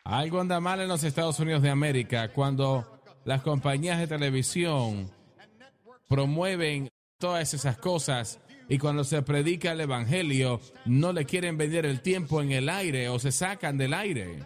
Algo anda mal en los Estados Unidos de América cuando las compañías de televisión promueven todas esas cosas y cuando se predica el evangelio no le quieren vender el tiempo en el aire o se sacan del aire.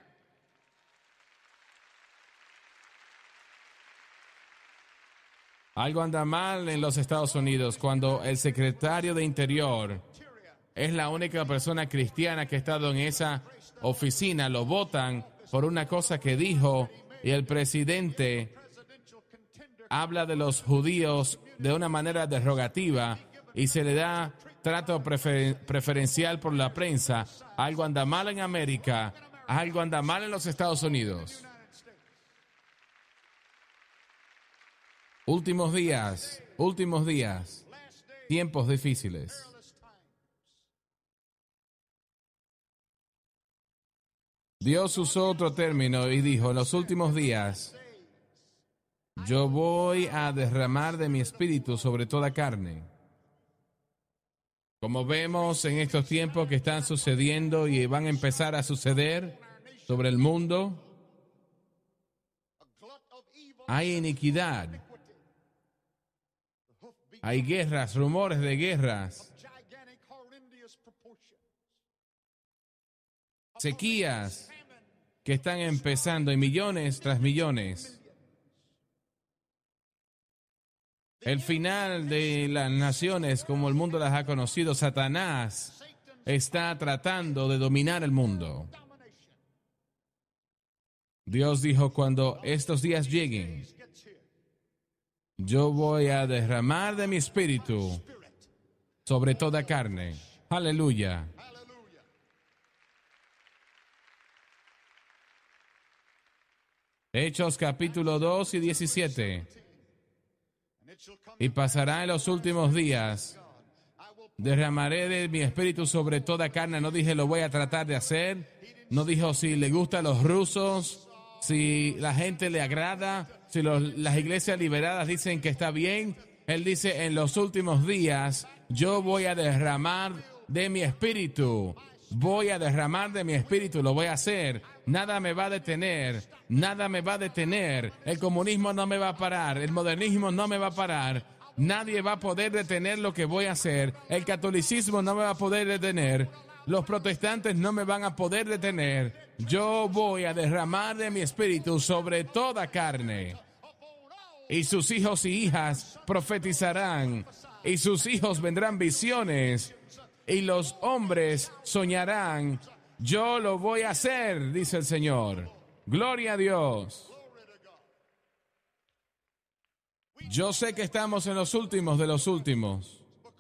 Algo anda mal en los Estados Unidos cuando el secretario de Interior es la única persona cristiana que ha estado en esa oficina. Lo votan por una cosa que dijo y el presidente habla de los judíos de una manera derogativa y se le da trato preferencial por la prensa. Algo anda mal en América, algo anda mal en los Estados Unidos. Últimos días, tiempos difíciles. Dios usó otro término y dijo, en los últimos días, yo voy a derramar de mi espíritu sobre toda carne. Como vemos en estos tiempos que están sucediendo y van a empezar a suceder sobre el mundo, hay iniquidad, hay guerras, rumores de guerras, sequías que están empezando y millones tras millones. El final de las naciones como el mundo las ha conocido, Satanás está tratando de dominar el mundo. Dios dijo, cuando estos días lleguen, yo voy a derramar de mi espíritu sobre toda carne. Aleluya. Hechos capítulo 2 y 17. Y pasará en los últimos días, derramaré de mi espíritu sobre toda carne. No dije lo voy a tratar de hacer, no dijo si le gustan los rusos, si la gente le agrada, si las iglesias liberadas dicen que está bien. Él dice, en los últimos días yo voy a derramar de mi espíritu. Voy a derramar de mi espíritu, lo voy a hacer. Nada me va a detener, nada me va a detener. El comunismo no me va a parar, el modernismo no me va a parar. Nadie va a poder detener lo que voy a hacer. El catolicismo no me va a poder detener. Los protestantes no me van a poder detener. Yo voy a derramar de mi espíritu sobre toda carne. Y sus hijos y hijas profetizarán, y sus hijos vendrán visiones, y los hombres soñarán. Yo lo voy a hacer, dice el Señor. Gloria a Dios. Yo sé que estamos en los últimos de los últimos.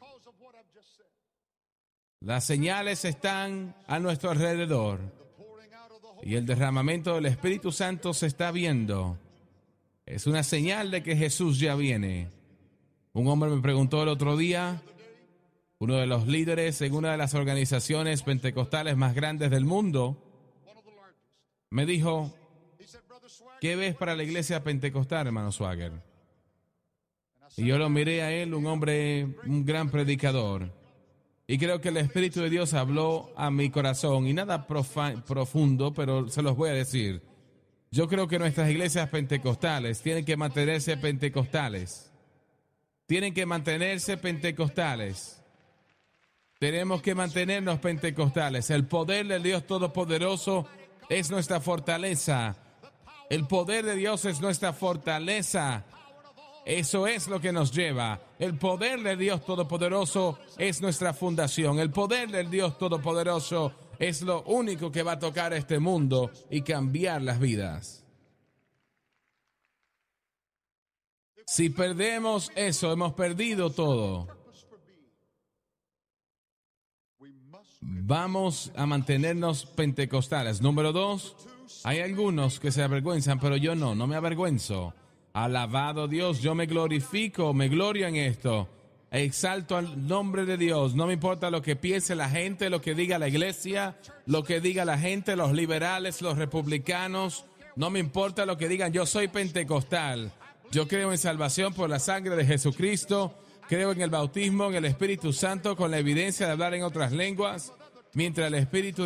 Las señales están a nuestro alrededor y el derramamiento del Espíritu Santo se está viendo. Es una señal de que Jesús ya viene. Un hombre me preguntó el otro día, uno de los líderes en una de las organizaciones pentecostales más grandes del mundo, me dijo, ¿qué ves para la iglesia pentecostal, hermano Swagger? Y yo lo miré a él, un hombre, un gran predicador. Y creo que el Espíritu de Dios habló a mi corazón, y nada profundo, pero se los voy a decir. Yo creo que nuestras iglesias pentecostales tienen que mantenerse pentecostales. Tienen que mantenerse pentecostales. Tenemos que mantenernos pentecostales. El poder del Dios Todopoderoso es nuestra fortaleza. El poder de Dios es nuestra fortaleza. Eso es lo que nos lleva. El poder del Dios Todopoderoso es nuestra fundación. El poder del Dios Todopoderoso es lo único que va a tocar este mundo y cambiar las vidas. Si perdemos eso, hemos perdido todo. Vamos a mantenernos pentecostales. Número 2, hay algunos que se avergüenzan, pero yo no me avergüenzo. Alabado Dios, yo me glorifico, me glorio en esto. Exalto al nombre de Dios. No me importa lo que piense la gente, lo que diga la iglesia, lo que diga la gente, los liberales, los republicanos. No me importa lo que digan. Yo soy pentecostal. Yo creo en salvación por la sangre de Jesucristo. Creo en el bautismo, en el Espíritu Santo, con la evidencia de hablar en otras lenguas. Mientras el Espíritu